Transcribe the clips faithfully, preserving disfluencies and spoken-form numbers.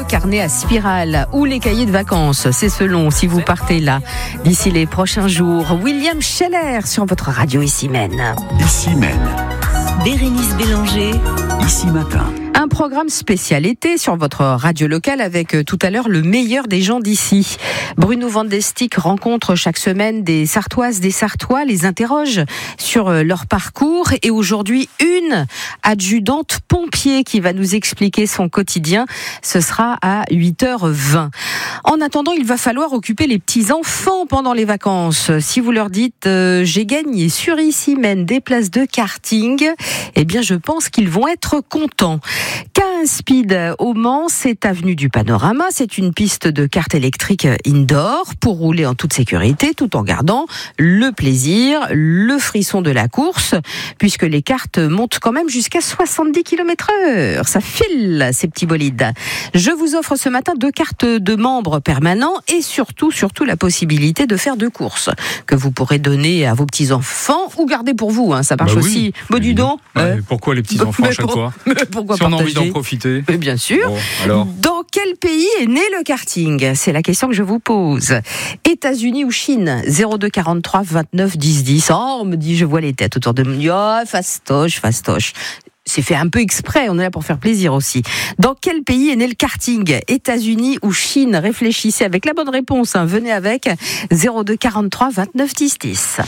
carnet à spirale ou les cahiers de vacances. C'est selon si vous partez là d'ici les prochains jours. William Scheller sur votre radio Ici Maine. Ici Maine. Bérénice Bélanger. Ici Matin. Un programme spécial été sur votre radio locale avec euh, tout à l'heure le meilleur des gens d'ici. Bruno Vandestick rencontre chaque semaine des Sartoises, des Sartois, les interroge sur euh, leur parcours et aujourd'hui une adjudante pompier qui va nous expliquer son quotidien. Ce sera à huit heures vingt. En attendant, il va falloir occuper les petits-enfants pendant les vacances. Si vous leur dites euh, j'ai gagné sur Ici Maine des places de karting, eh bien je pense qu'ils vont être contents. K un Speed au Mans, c'est avenue du Panorama. C'est une piste de kart électrique indoor pour rouler en toute sécurité tout en gardant le plaisir, le frisson de la course, puisque les karts montent quand même jusqu'à soixante-dix kilomètres heure. Ça file, ces petits bolides. Je vous offre ce matin deux cartes de membres permanents et surtout, surtout la possibilité de faire deux courses que vous pourrez donner à vos petits-enfants ou garder pour vous. Hein. Ça marche bah oui, aussi. Bon, du don. Ouais, euh, pourquoi les petits-enfants à chaque pour, fois Pourquoi Si on a partager envie d'en profiter. Mais bien sûr. Bon, alors Dans quel pays est né le karting ? C'est la question que je vous pose. États-Unis ou Chine ? zéro deux quarante-trois vingt-neuf dix dix. Oh, on me dit, je vois les têtes autour de moi. Oh, fastoche, fastoche. C'est fait un peu exprès, on est là pour faire plaisir aussi. Dans quel pays est né le karting ? États-Unis ou Chine ? Réfléchissez avec la bonne réponse. Hein. Venez avec zéro deux quarante-trois vingt-neuf dix dix.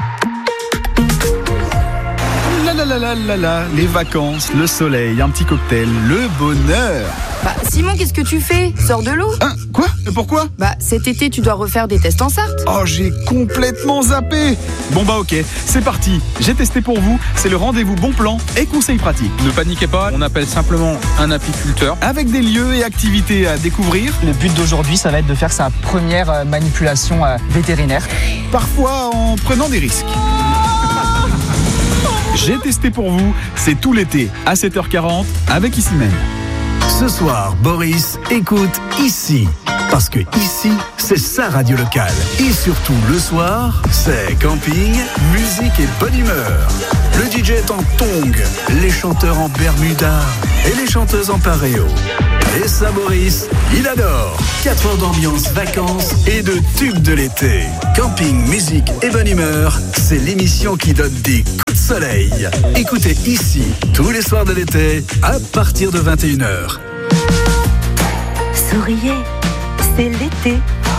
La la la la la, les vacances, le soleil, un petit cocktail, le bonheur. Bah, Simon, qu'est-ce que tu fais ? Sors de l'eau ? Hein, quoi ? Pourquoi ? Bah, cet été, tu dois refaire des tests en Sarthe. Oh, j'ai complètement zappé. Bon bah ok, c'est parti. J'ai testé pour vous, c'est le rendez-vous bon plan et conseils pratiques. ne paniquez pas, on appelle simplement un apiculteur. Avec des lieux et activités à découvrir, Le but d'aujourd'hui, ça va être de faire sa première euh, manipulation euh, vétérinaire. parfois en prenant des risques. J'ai testé pour vous, c'est tout l'été à sept heures quarante avec Ici Maine. Ce soir, Boris écoute Ici. Parce que ici, c'est sa radio locale. Et surtout, le soir, c'est camping, musique et bonne humeur. Le D J est en tongs, les chanteurs en bermuda et les chanteuses en pareo. Et ça, Boris, il adore. quatre heures d'ambiance, vacances et de tubes de l'été. Camping, musique et bonne humeur, c'est l'émission qui donne des coups de soleil. Écoutez Ici, tous les soirs de l'été, à partir de vingt et une heures. Souriez, c'est l'été.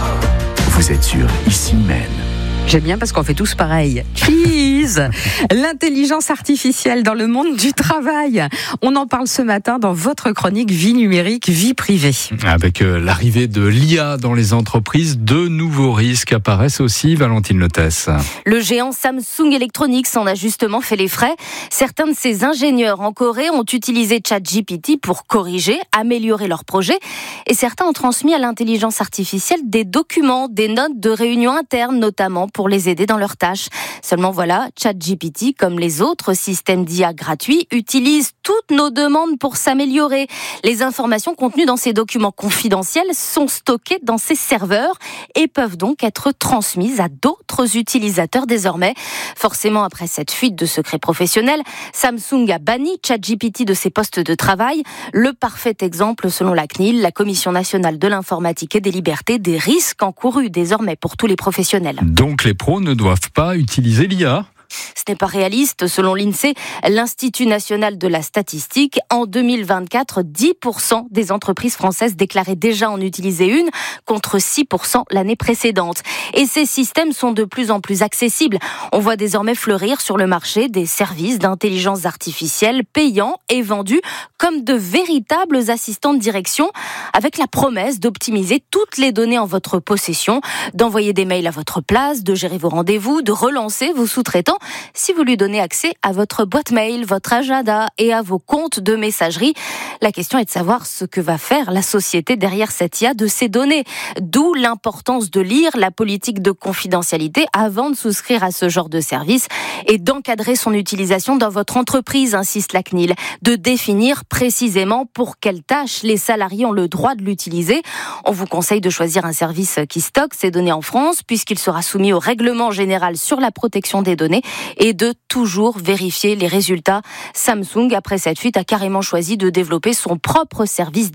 Vous êtes sur Ici Maine. J'aime bien parce qu'on fait tous pareil. Cheese. L'intelligence artificielle dans le monde du travail. On en parle ce matin dans votre chronique Vie numérique, vie privée. Avec euh, l'arrivée de l'I A dans les entreprises, de nouveaux risques apparaissent aussi, Valentine Lotès. Le géant Samsung Electronics en a justement fait les frais. Certains de ses ingénieurs en Corée ont utilisé ChatGPT pour corriger, améliorer leurs projets. Et certains ont transmis à l'intelligence artificielle des documents, des notes de réunions internes notamment pour les aider dans leurs tâches. Seulement voilà, ChatGPT, comme les autres systèmes d'I A gratuits, utilise toutes nos demandes pour s'améliorer. Les informations contenues dans ces documents confidentiels sont stockées dans ces serveurs et peuvent donc être transmises à d'autres utilisateurs désormais. Forcément, après cette fuite de secrets professionnels, Samsung a banni ChatGPT de ses postes de travail. Le parfait exemple, selon la C N I L, la Commission nationale de l'informatique et des libertés, des risques encourus désormais pour tous les professionnels. Donc les pros ne doivent pas utiliser l'I A ? Ce n'est pas réaliste. Selon l'INSEE, l'Institut national de la statistique, en deux mille vingt-quatre, dix pour cent des entreprises françaises déclaraient déjà en utiliser une, contre six pour cent l'année précédente. Et ces systèmes sont de plus en plus accessibles. On voit désormais fleurir sur le marché des services d'intelligence artificielle payants et vendus comme de véritables assistants de direction, avec la promesse d'optimiser toutes les données en votre possession, d'envoyer des mails à votre place, de gérer vos rendez-vous, de relancer vos sous-traitants, si vous lui donnez accès à votre boîte mail, votre agenda et à vos comptes de messagerie. La question est de savoir ce que va faire la société derrière cette I A de ces données. D'où l'importance de lire la politique de confidentialité avant de souscrire à ce genre de service et d'encadrer son utilisation dans votre entreprise, insiste la C N I L, de définir précisément pour quelles tâches les salariés ont le droit de l'utiliser. On vous conseille de choisir un service qui stocke ces données en France, puisqu'il sera soumis au règlement général sur la protection des données, et de toujours vérifier les résultats. Samsung, après cette fuite, a carrément choisi de développer son propre service d'I A.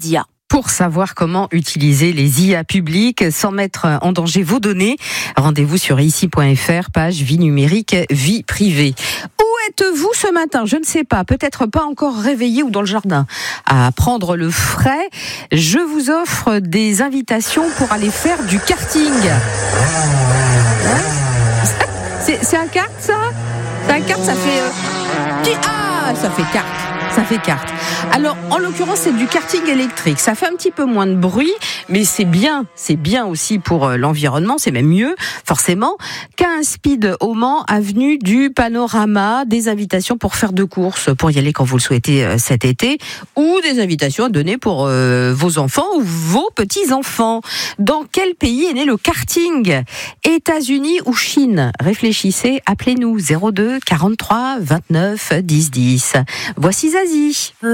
Pour savoir comment utiliser les I A publiques sans mettre en danger vos données, rendez-vous sur ici point f r, page vie numérique, vie privée. Où êtes-vous ce matin ? Je ne sais pas, peut-être pas encore réveillé ou dans le jardin à prendre le frais. Je vous offre des invitations pour aller faire du karting. Hein ? c'est, c'est un kart ça ? C'est un kart, ça fait... Euh... Ah, ça fait kart. Ça fait kart. Alors, en l'occurrence, c'est du karting électrique. Ça fait un petit peu moins de bruit, mais c'est bien. C'est bien aussi pour l'environnement. C'est même mieux, forcément, qu'un speed au Mans, avenue du Panorama. Des invitations pour faire de courses, pour y aller quand vous le souhaitez cet été, ou des invitations à donner pour euh, vos enfants ou vos petits-enfants. Dans quel pays est né le karting ? États-Unis ou Chine ? Réfléchissez, appelez-nous zéro deux quarante-trois vingt-neuf dix dix. Voici Zazie.